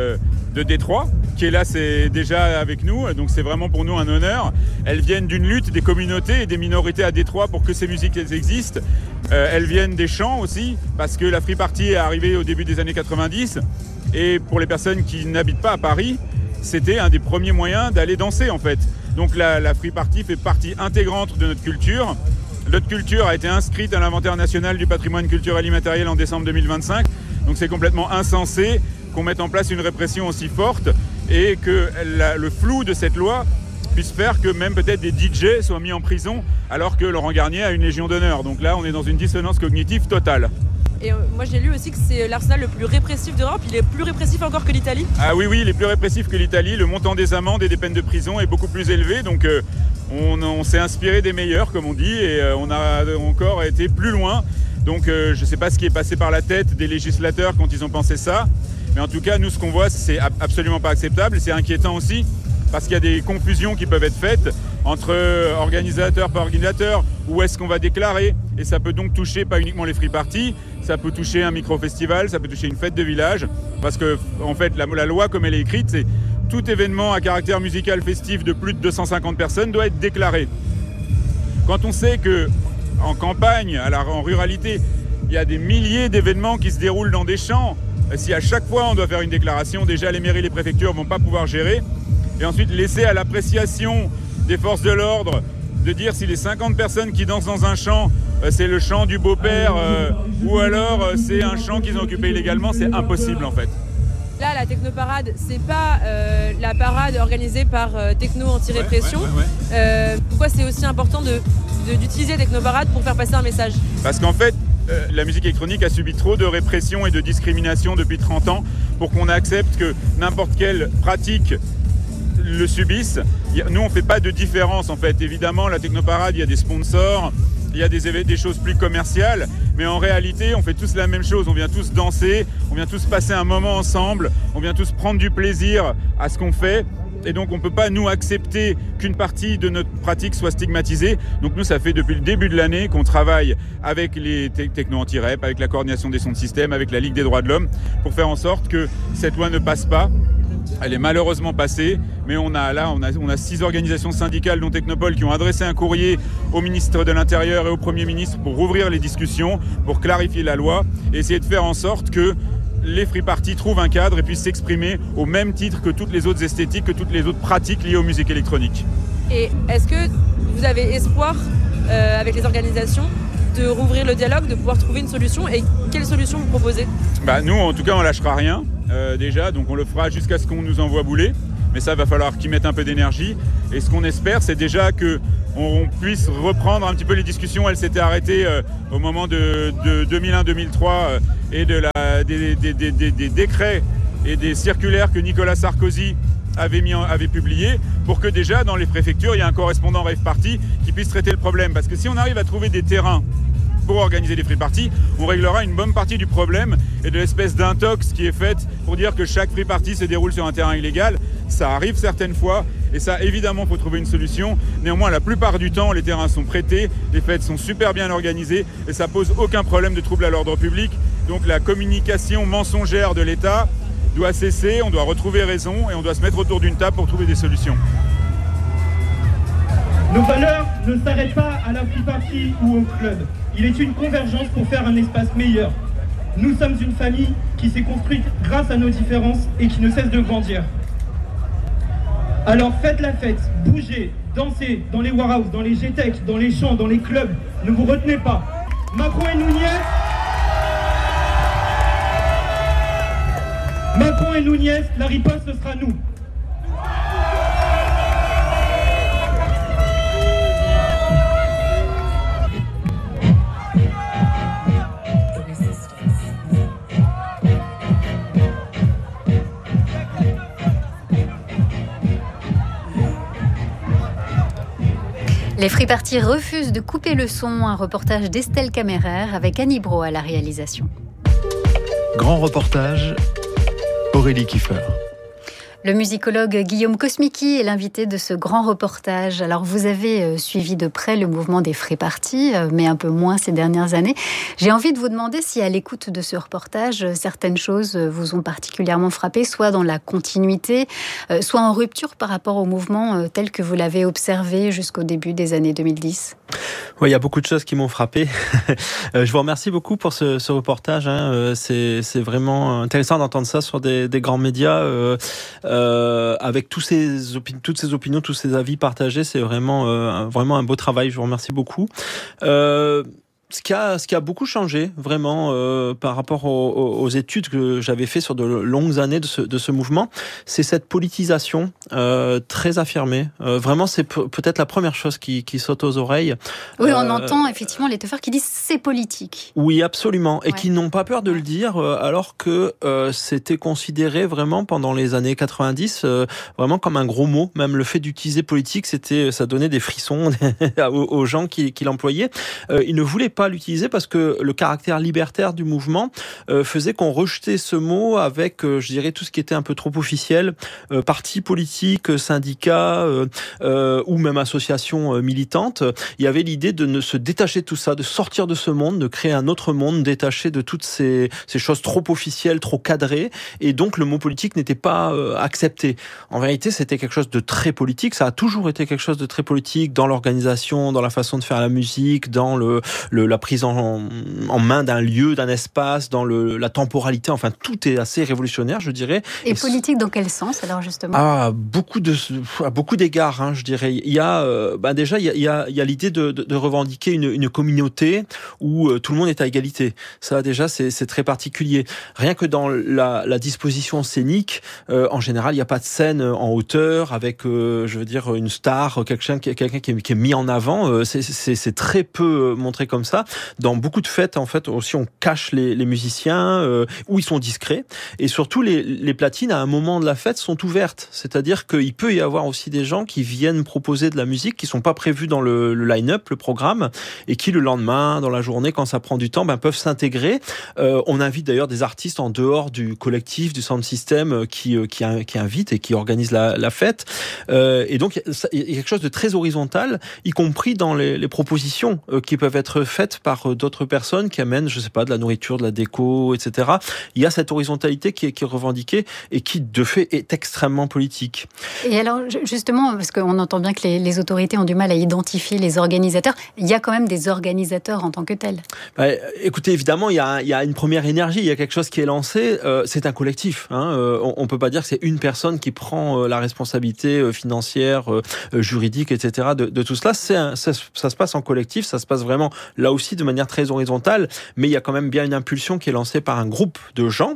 de Détroit, qui est là c'est déjà avec nous, donc c'est vraiment pour nous un honneur. Elles viennent d'une lutte des communautés et des minorités à Détroit pour que ces musiques elles existent. Elles viennent des chants aussi, parce que la free party est arrivée au début des années 90. Et pour les personnes qui n'habitent pas à Paris, c'était un des premiers moyens d'aller danser en fait. Donc la free party fait partie intégrante de notre culture. Notre culture a été inscrite à l'inventaire national du patrimoine culturel immatériel en décembre 2025. Donc c'est complètement insensé qu'on mette en place une répression aussi forte et que le flou de cette loi puisse faire que même peut-être des DJ soient mis en prison alors que Laurent Garnier a une légion d'honneur. Donc là on est dans une dissonance cognitive totale. Et moi j'ai lu aussi que c'est l'arsenal le plus répressif d'Europe, il est plus répressif encore que l'Italie. Ah oui, il est plus répressif que l'Italie, le montant des amendes et des peines de prison est beaucoup plus élevé, donc on s'est inspiré des meilleurs comme on dit, et on a encore été plus loin, donc je ne sais pas ce qui est passé par la tête des législateurs quand ils ont pensé ça, mais en tout cas nous ce qu'on voit c'est absolument pas acceptable, c'est inquiétant aussi, parce qu'il y a des confusions qui peuvent être faites entre organisateurs par organisateurs, où est-ce qu'on va déclarer, et ça peut donc toucher pas uniquement les free parties, ça peut toucher un micro-festival, ça peut toucher une fête de village, parce que en fait la loi comme elle est écrite, c'est tout événement à caractère musical festif de plus de 250 personnes doit être déclaré. Quand on sait que en campagne, en ruralité, il y a des milliers d'événements qui se déroulent dans des champs, si à chaque fois on doit faire une déclaration, déjà les mairies et les préfectures vont pas pouvoir gérer, et ensuite laisser à l'appréciation des forces de l'ordre de dire si les 50 personnes qui dansent dans un champ, c'est le chant du beau-père ou alors c'est un champ qu'ils ont occupé illégalement, c'est impossible en fait. Là, la Technoparade, c'est pas la parade organisée par Techno Anti-Répression. Pourquoi c'est aussi important d'utiliser Technoparade pour faire passer un message ? Parce qu'en fait, la musique électronique a subi trop de répression et de discrimination depuis 30 ans pour qu'on accepte que n'importe quelle pratique le subissent. Nous, on ne fait pas de différence en fait. Évidemment, la Technoparade, il y a des sponsors, il y a des choses plus commerciales, mais en réalité, on fait tous la même chose. On vient tous danser, on vient tous passer un moment ensemble, on vient tous prendre du plaisir à ce qu'on fait. Et donc, on ne peut pas, nous, accepter qu'une partie de notre pratique soit stigmatisée. Donc, nous, ça fait depuis le début de l'année qu'on travaille avec les techno anti-rep, avec la coordination des sons de système, avec la Ligue des droits de l'homme, pour faire en sorte que cette loi ne passe pas, Elle est malheureusement passée, mais on a 6 organisations syndicales dont Technopole qui ont adressé un courrier au ministre de l'Intérieur et au Premier ministre pour rouvrir les discussions, pour clarifier la loi et essayer de faire en sorte que les free parties trouvent un cadre et puissent s'exprimer au même titre que toutes les autres esthétiques, que toutes les autres pratiques liées aux musiques électroniques. Et est-ce que vous avez espoir, avec les organisations, de rouvrir le dialogue, de pouvoir trouver une solution? Et quelle solution vous proposez? Nous, en tout cas, on lâchera rien, déjà, donc on le fera jusqu'à ce qu'on nous envoie bouler. Mais ça, va falloir qu'ils mettent un peu d'énergie. Et ce qu'on espère, c'est déjà qu'on puisse reprendre un petit peu les discussions. Elles s'étaient arrêtées au moment de 2001-2003 et des décrets et des circulaires que Nicolas Sarkozy avait publié pour que déjà dans les préfectures il y ait un correspondant rave party qui puisse traiter le problème. Parce que si on arrive à trouver des terrains pour organiser des free parties, on réglera une bonne partie du problème et de l'espèce d'intox qui est faite pour dire que chaque free party se déroule sur un terrain illégal. Ça arrive certaines fois et ça, évidemment, il faut trouver une solution. Néanmoins, la plupart du temps, les terrains sont prêtés, les fêtes sont super bien organisées et ça pose aucun problème de trouble à l'ordre public. Donc la communication mensongère de l'État doit cesser, on doit retrouver raison et on doit se mettre autour d'une table pour trouver des solutions. Nos valeurs ne s'arrêtent pas à la free party ou au club. Il est une convergence pour faire un espace meilleur. Nous sommes une famille qui s'est construite grâce à nos différences et qui ne cesse de grandir. Alors faites la fête, bougez, dansez dans les warehouses, dans les GTEC, dans les champs, dans les clubs. Ne vous retenez pas. Macron et Núñez, la riposte, ce sera nous. Les free parties refusent de couper le son. Un reportage d'Estelle Caméraire avec Annie Brault à la réalisation. Grand reportage, Aurélie Kiefer. Le musicologue Guillaume Kosmicki est l'invité de ce grand reportage. Alors, vous avez suivi de près le mouvement des free parties, mais un peu moins ces dernières années. J'ai envie de vous demander si, à l'écoute de ce reportage, certaines choses vous ont particulièrement frappé, soit dans la continuité, soit en rupture par rapport au mouvement tel que vous l'avez observé jusqu'au début des années 2010. Oui, il y a beaucoup de choses qui m'ont frappé. Je vous remercie beaucoup pour ce reportage. C'est vraiment intéressant d'entendre ça sur des grands médias. Avec toutes ces opinions, tous ces avis partagés, c'est vraiment un beau travail. Je vous remercie beaucoup. Ce qui a beaucoup changé vraiment par rapport aux études que j'avais fait sur de longues années de ce mouvement, c'est cette politisation très affirmée. Vraiment, c'est peut-être la première chose qui saute aux oreilles. Oui, on entend effectivement les teufeurs qui disent c'est politique. Oui, absolument, et qui n'ont pas peur de le dire, alors que c'était considéré vraiment pendant les années 90 vraiment comme un gros mot. Même le fait d'utiliser politique, ça donnait des frissons aux gens qui l'employaient. Ils ne voulaient pas l'utiliser parce que le caractère libertaire du mouvement faisait qu'on rejetait ce mot avec, je dirais, tout ce qui était un peu trop officiel, partis politiques, syndicats ou même associations militantes. Il y avait l'idée de se détacher de tout ça, de sortir de ce monde, de créer un autre monde détaché de toutes ces choses trop officielles, trop cadrées, et donc le mot politique n'était pas accepté. En vérité, c'était quelque chose de très politique, ça a toujours été quelque chose de très politique dans l'organisation, dans la façon de faire la musique, dans la prise en main d'un lieu, d'un espace, dans la temporalité, enfin tout est assez révolutionnaire, je dirais. Et politique dans quel sens alors justement ? À beaucoup d'égards, je dirais. Il y a déjà il y a l'idée de revendiquer une communauté où tout le monde est à égalité. Ça déjà c'est très particulier. Rien que dans la disposition scénique, en général il n'y a pas de scène en hauteur avec je veux dire une star, quelqu'un qui est mis en avant. C'est très peu montré comme ça. Dans beaucoup de fêtes, en fait, aussi, on cache les musiciens, où ils sont discrets. Et surtout, les platines, à un moment de la fête, sont ouvertes. C'est-à-dire qu'il peut y avoir aussi des gens qui viennent proposer de la musique, qui sont pas prévus dans le line-up, le programme, et qui, le lendemain, dans la journée, quand ça prend du temps, peuvent s'intégrer. On invite d'ailleurs des artistes en dehors du collectif, du sound system, qui invitent et qui organisent la fête. Et donc, il y a quelque chose de très horizontal, y compris dans les propositions qui peuvent être faites faites par d'autres personnes qui amènent, je sais pas, de la nourriture, de la déco, etc. Il y a cette horizontalité qui est revendiquée et qui, de fait, est extrêmement politique. Et alors, justement, parce qu'on entend bien que les autorités ont du mal à identifier les organisateurs, il y a quand même des organisateurs en tant que tels. Écoutez, évidemment, il y a une première énergie, il y a quelque chose qui est lancé, c'est un collectif. On peut pas dire que c'est une personne qui prend la responsabilité financière, juridique, etc. de tout cela. Ça se passe en collectif, ça se passe vraiment là aussi de manière très horizontale, mais il y a quand même bien une impulsion qui est lancée par un groupe de gens.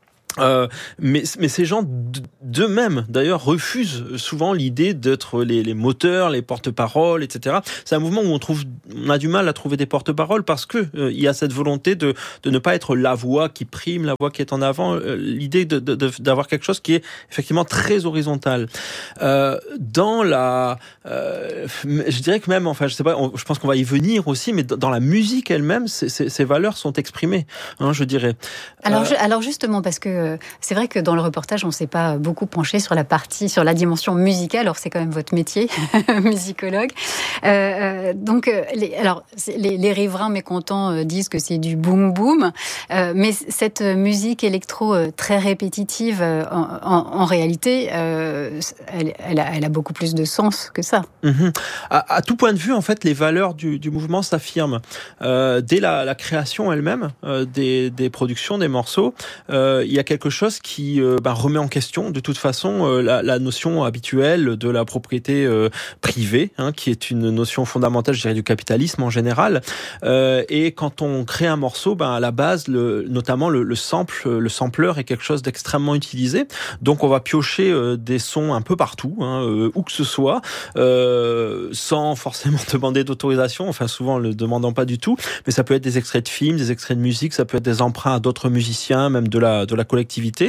Mais ces gens d'eux-mêmes d'ailleurs refusent souvent l'idée d'être les moteurs, les porte-paroles, etc. C'est un mouvement où on a du mal à trouver des porte-paroles parce que il y a cette volonté de ne pas être la voix qui prime, la voix qui est en avant, l'idée d'avoir quelque chose qui est effectivement très horizontal. Dans je dirais que même, enfin je sais pas, je pense qu'on va y venir aussi, mais dans la musique elle-même, ces valeurs sont exprimées, je dirais. Alors justement, parce que c'est vrai que dans le reportage, on ne s'est pas beaucoup penché sur la dimension musicale. Alors c'est quand même votre métier, musicologue. Donc, les riverains mécontents disent que c'est du boom boom, mais cette musique électro très répétitive, en réalité, elle a beaucoup plus de sens que ça. À tout point de vue, en fait, les valeurs du mouvement s'affirment. Dès la création elle-même des productions, des morceaux, il y a quelque chose qui remet en question de toute façon la notion habituelle de la propriété privée, qui est une notion fondamentale, je dirais, du capitalisme en général. Et quand on crée un morceau, à la base, notamment le sampleur est quelque chose d'extrêmement utilisé. Donc on va piocher des sons un peu partout, où que ce soit, sans forcément demander d'autorisation, enfin souvent en le demandant pas du tout. Mais ça peut être des extraits de films, des extraits de musique, ça peut être des emprunts à d'autres musiciens, même de la collectivité.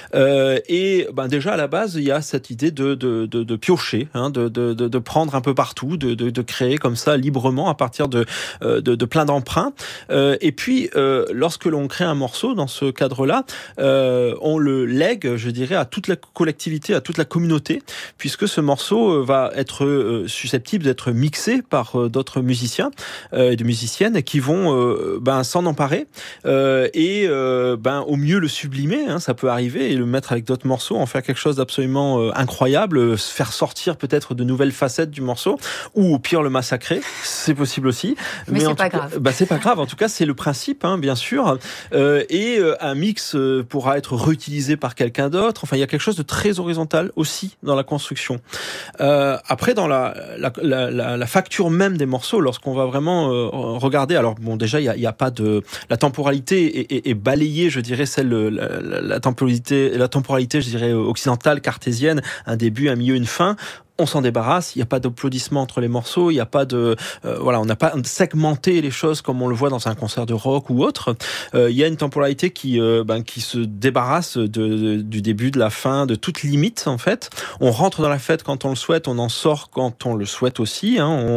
Déjà à la base, il y a cette idée de piocher, de prendre un peu partout, de créer comme ça librement à partir de plein d'emprunts. Et puis lorsque l'on crée un morceau dans ce cadre-là, on le lègue, je dirais, à toute la collectivité, à toute la communauté, puisque ce morceau va être susceptible d'être mixé par d'autres musiciens et de musiciennes qui vont s'en emparer et au mieux le sublimer, ça peut arriver, et le mettre avec d'autres morceaux, en faire quelque chose d'absolument incroyable, faire sortir peut-être de nouvelles facettes du morceau, ou au pire le massacrer, c'est possible aussi. Mais c'est pas grave. C'est pas grave, en tout cas c'est le principe, bien sûr. Et un mix pourra être réutilisé par quelqu'un d'autre. Enfin, il y a quelque chose de très horizontal aussi dans la construction. Après, dans la facture même des morceaux, lorsqu'on va vraiment regarder, alors bon, déjà il y a pas de, la temporalité est balayée, je dirais, la temporalité, je dirais, occidentale, cartésienne, un début, un milieu, une fin. On s'en débarrasse, il n'y a pas d'applaudissements entre les morceaux, il n'y a pas de... on n'a pas segmenté les choses comme on le voit dans un concert de rock ou autre. Il y a une temporalité qui se débarrasse du début, de la fin, de toute limite, en fait. On rentre dans la fête quand on le souhaite, on en sort quand on le souhaite aussi.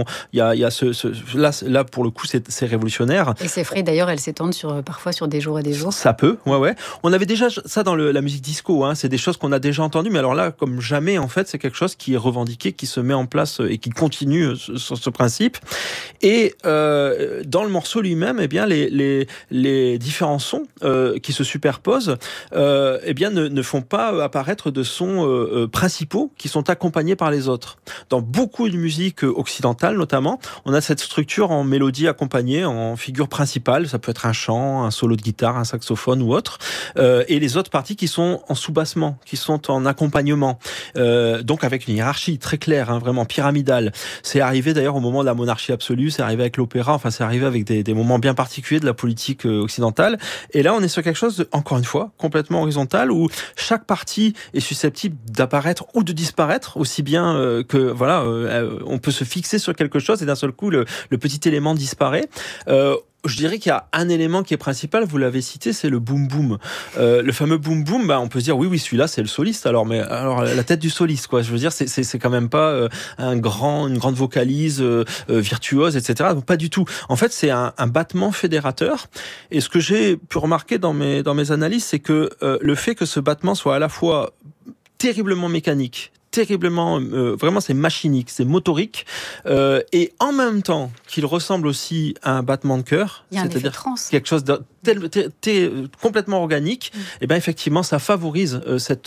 Là, pour le coup, c'est révolutionnaire. Et ces frais, d'ailleurs, elles s'étendent parfois sur des jours et des jours. Ça peut, ouais. On avait déjà ça dans la musique disco, c'est des choses qu'on a déjà entendues, mais alors là, comme jamais, en fait, c'est quelque chose qui est revendiqué, qui se met en place et qui continue sur ce principe. Et dans le morceau lui-même, les différents sons qui se superposent ne font pas apparaître de sons principaux qui sont accompagnés par les autres. Dans beaucoup de musique occidentale notamment, on a cette structure en mélodie accompagnée, en figure principale. Ça peut être un chant, un solo de guitare, un saxophone ou autre. Et les autres parties qui sont en sous-bassement, qui sont en accompagnement. Donc avec une hiérarchie très claire, vraiment pyramidale. C'est arrivé d'ailleurs au moment de la monarchie absolue, c'est arrivé avec l'opéra, enfin c'est arrivé avec des moments bien particuliers de la politique occidentale. Et là, on est sur quelque chose de, encore une fois, complètement horizontal, où chaque partie est susceptible d'apparaître ou de disparaître, aussi bien que on peut se fixer sur quelque chose et d'un seul coup le petit élément disparaît. Je dirais qu'il y a un élément qui est principal, vous l'avez cité, c'est le boom boom. Le fameux boom boom, on peut se dire oui, celui-là c'est le soliste. Alors la tête du soliste, quoi. Je veux dire, c'est quand même pas une grande vocalise virtuose, etc. Donc, pas du tout. En fait, c'est un battement fédérateur. Et ce que j'ai pu remarquer dans mes analyses, c'est que le fait que ce battement soit à la fois terriblement mécanique, terriblement, vraiment c'est machinique, c'est motorique, et en même temps qu'il ressemble aussi à un battement de cœur, c'est-à-dire quelque chose de complètement organique, et bien effectivement ça favorise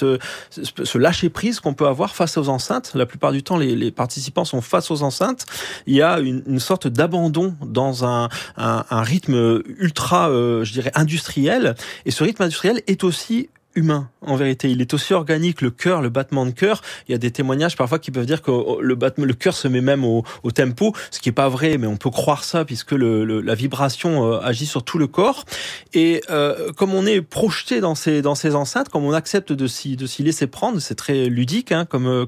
ce lâcher prise qu'on peut avoir face aux enceintes. La plupart du temps les participants sont face aux enceintes. Il y a une sorte d'abandon dans un rythme ultra, je dirais, industriel, et ce rythme industriel est aussi humain, en vérité. Il est aussi organique, le cœur, le battement de cœur. Il y a des témoignages parfois qui peuvent dire que le cœur se met même au tempo, ce qui est pas vrai, mais on peut croire ça puisque la vibration agit sur tout le corps. Et comme on est projeté dans ces enceintes, comme on accepte de s'y laisser prendre, c'est très ludique comme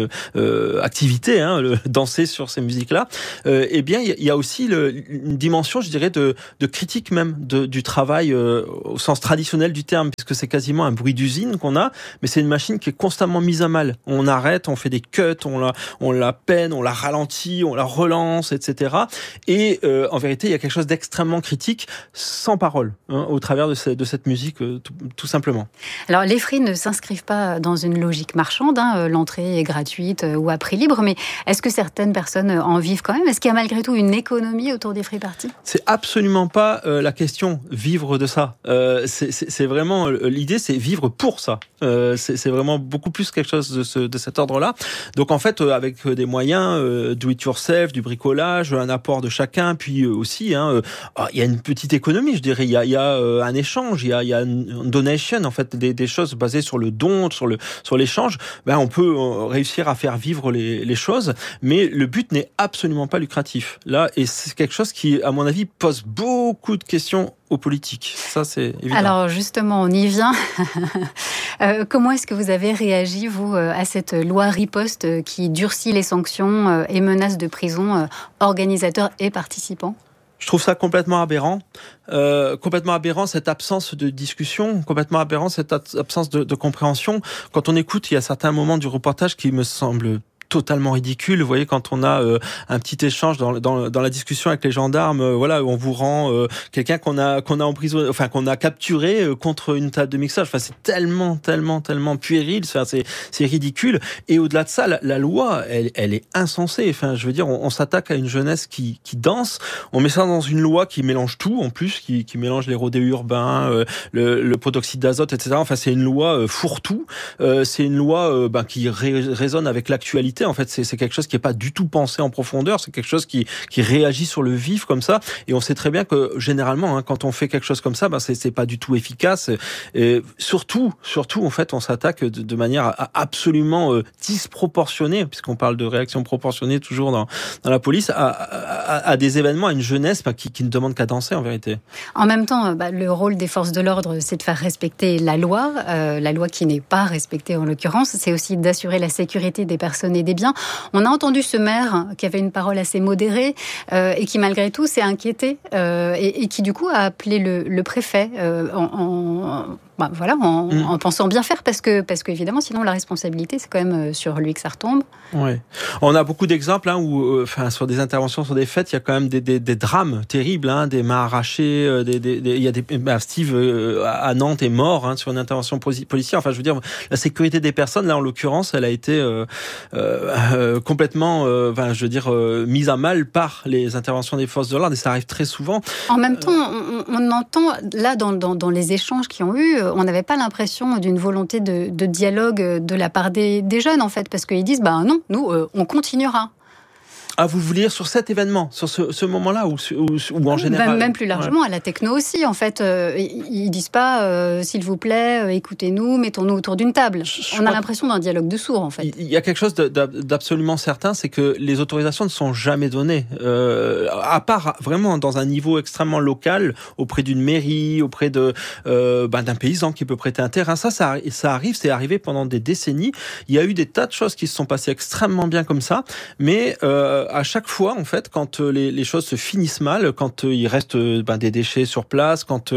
activité, danser sur ces musiques-là. Eh bien, il y a aussi une dimension, je dirais, de critique même du travail au sens traditionnel du terme, puisque c'est quasiment un bruit d'usine qu'on a, mais c'est une machine qui est constamment mise à mal. On arrête, on fait des cuts, on la peine, on la ralentit, on la relance, etc. Et en vérité, il y a quelque chose d'extrêmement critique, sans parole, au travers de cette musique, tout simplement. Alors, les Free ne s'inscrivent pas dans une logique marchande, l'entrée est gratuite ou à prix libre, mais est-ce que certaines personnes en vivent quand même ? Est-ce qu'il y a malgré tout une économie autour des Free Parties ? C'est absolument pas la question, vivre de ça. C'est vraiment, l'idée, c'est vivre pour ça. C'est vraiment beaucoup plus quelque chose de cet ordre-là. Donc en fait, avec des moyens, do it yourself, du bricolage, un apport de chacun, puis aussi, il y a une petite économie, je dirais. Il y a un échange, il y a une donation, en fait, des choses basées sur le don, sur l'échange. On peut réussir à faire vivre les choses, mais le but n'est absolument pas lucratif. Là, et c'est quelque chose qui, à mon avis, pose beaucoup de questions aux politiques. Ça, c'est évident. Alors justement, on y vient. Comment est-ce que vous avez réagi, vous, à cette loi riposte qui durcit les sanctions et menace de prison organisateurs et participants ? Je trouve ça complètement aberrant. Cette absence de discussion, complètement aberrant, cette absence de compréhension. Quand on écoute, il y a certains moments du reportage qui me semblent totalement ridicule. Vous voyez, quand on a un petit échange dans la discussion avec les gendarmes, où on vous rend quelqu'un qu'on a emprisonné, enfin qu'on a capturé contre une table de mixage. Enfin, c'est tellement puéril, c'est ridicule. Et au-delà de ça, la loi, elle est insensée. Enfin, je veux dire, on s'attaque à une jeunesse qui danse. On met ça dans une loi qui mélange tout, en plus, qui mélange les rodéos urbains, le protoxyde d'azote, etc. Enfin, c'est une loi fourre-tout. C'est une loi qui résonne avec l'actualité. En fait, c'est quelque chose qui n'est pas du tout pensé en profondeur, c'est quelque chose qui réagit sur le vif comme ça, et on sait très bien que généralement, quand on fait quelque chose comme ça, c'est pas du tout efficace, et surtout, en fait, on s'attaque de manière absolument disproportionnée, puisqu'on parle de réaction proportionnée toujours dans la police, à des événements, à une jeunesse qui ne demande qu'à danser, en vérité. En même temps, le rôle des forces de l'ordre, c'est de faire respecter la loi qui n'est pas respectée en l'occurrence, c'est aussi d'assurer la sécurité des personnes et des biens. On a entendu ce maire qui avait une parole assez modérée et qui malgré tout s'est inquiété et qui du coup a appelé le préfet en pensant bien faire parce que évidemment sinon la responsabilité c'est quand même sur lui que ça retombe. Ouais. On a beaucoup d'exemples où sur des interventions, sur des fêtes, il y a quand même des drames terribles, des mains arrachées, il y a Steve à Nantes est mort sur une intervention policière. Enfin, je veux dire, la sécurité des personnes là en l'occurrence, elle a été complètement mise à mal par les interventions des forces de l'ordre, et ça arrive très souvent. En même temps, on entend là dans les échanges qui ont eu, on n'avait pas l'impression d'une volonté de dialogue de la part des jeunes en fait, parce qu'ils disent non, nous on continuera. Ah, vous voulez dire sur cet événement, sur ce moment-là, ou en général? Même plus largement, à la techno aussi, en fait. Ils disent pas, s'il vous plaît, écoutez-nous, mettons-nous autour d'une table. On a l'impression d'un dialogue de sourds, en fait. Il y a quelque chose d'absolument certain, c'est que les autorisations ne sont jamais données. À part vraiment dans un niveau extrêmement local, auprès d'une mairie, auprès d'un paysan qui peut prêter un terrain. Ça arrive, c'est arrivé pendant des décennies. Il y a eu des tas de choses qui se sont passées extrêmement bien comme ça, mais à chaque fois, en fait, quand les choses se finissent mal, quand il reste des déchets sur place, quand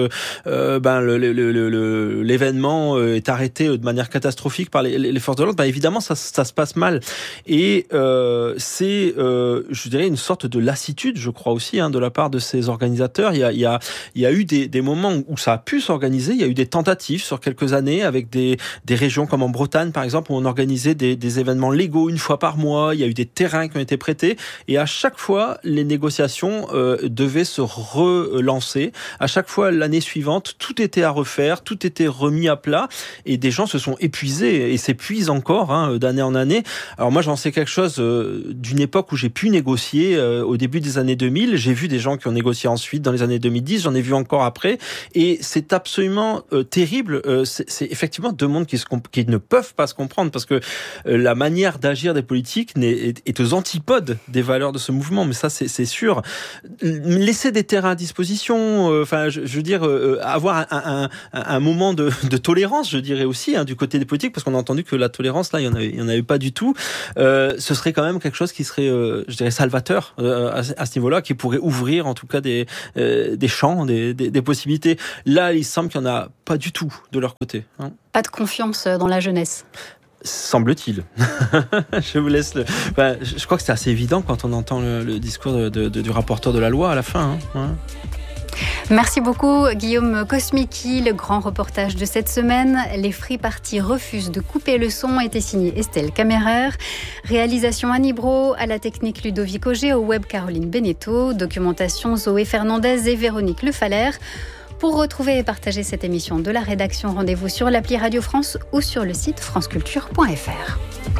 l'événement est arrêté de manière catastrophique par les forces de l'ordre, évidemment, ça se passe mal. Et c'est, je dirais, une sorte de lassitude, je crois aussi, de la part de ces organisateurs. Il y a eu des moments où ça a pu s'organiser. Il y a eu des tentatives sur quelques années avec des régions comme en Bretagne, par exemple, où on organisait des événements légaux une fois par mois. Il y a eu des terrains qui ont été prêtés. Et à chaque fois, les négociations devaient se relancer. À chaque fois, l'année suivante, tout était à refaire, tout était remis à plat. Et des gens se sont épuisés et s'épuisent encore d'année en année. Alors moi, j'en sais quelque chose d'une époque où j'ai pu négocier au début des années 2000. J'ai vu des gens qui ont négocié ensuite dans les années 2010. J'en ai vu encore après. Et c'est absolument terrible. C'est effectivement deux mondes qui ne peuvent pas se comprendre parce que la manière d'agir des politiques est aux antipodes des valeurs de ce mouvement. Mais ça, c'est sûr. Laisser des terrains à disposition, je veux dire, avoir un moment de tolérance, je dirais aussi, du côté des politiques, parce qu'on a entendu que la tolérance, là, il y en avait pas du tout. Ce serait quand même quelque chose qui serait, je dirais, salvateur à ce niveau-là, qui pourrait ouvrir en tout cas des champs, des possibilités. Là, il semble qu'il n'y en a pas du tout de leur côté. Pas de confiance dans la jeunesse. Semble-t-il. Je vous laisse je crois que c'est assez évident quand on entend le discours du rapporteur de la loi à la fin. Merci beaucoup Guillaume Kosmicki. Le grand reportage de cette semaine, les Free Party refusent de couper le son, était signé Estelle Camerer. Réalisation Annie Bro, à la technique Ludovic Auger, au web Caroline Beneteau, documentation Zoé Fernandez et Véronique Lefaller. Pour retrouver et partager cette émission de la rédaction, rendez-vous sur l'appli Radio France ou sur le site franceculture.fr.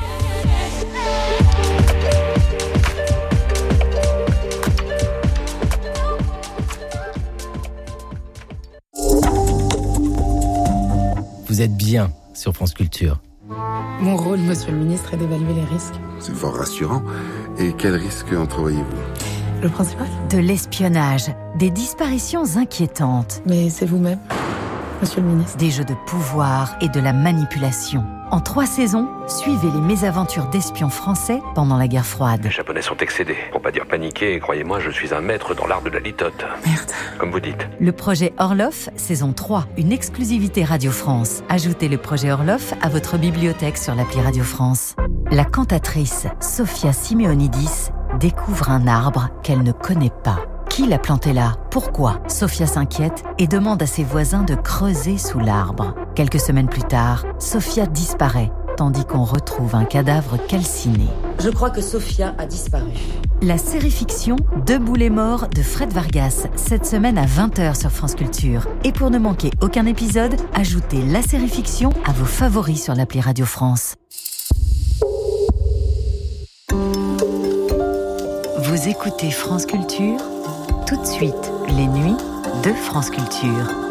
Vous êtes bien sur France Culture. Mon rôle, monsieur le ministre, est d'évaluer les risques. C'est fort rassurant. Et quels risques entrevoyez-vous ? Le principal ? De l'espionnage, des disparitions inquiétantes. Mais c'est vous-même, monsieur le ministre. Des jeux de pouvoir et de la manipulation. En 3 saisons, suivez les mésaventures d'espions français pendant la guerre froide. Les Japonais sont excédés, pour pas dire paniqués, et croyez-moi, je suis un maître dans l'art de la litote. Merde. Comme vous dites. Le projet Orloff, saison 3, une exclusivité Radio France. Ajoutez le projet Orloff à votre bibliothèque sur l'appli Radio France. La cantatrice Sophia Simeonidis découvre un arbre qu'elle ne connaît pas. Qui l'a planté là ? Pourquoi ? Sophia s'inquiète et demande à ses voisins de creuser sous l'arbre. Quelques semaines plus tard, Sophia disparaît, tandis qu'on retrouve un cadavre calciné. Je crois que Sophia a disparu. La série-fiction Debout les morts de Fred Vargas, cette semaine à 20h sur France Culture. Et pour ne manquer aucun épisode, ajoutez la série-fiction à vos favoris sur l'appli Radio France. Vous écoutez France Culture ? Tout de suite, les nuits de France Culture.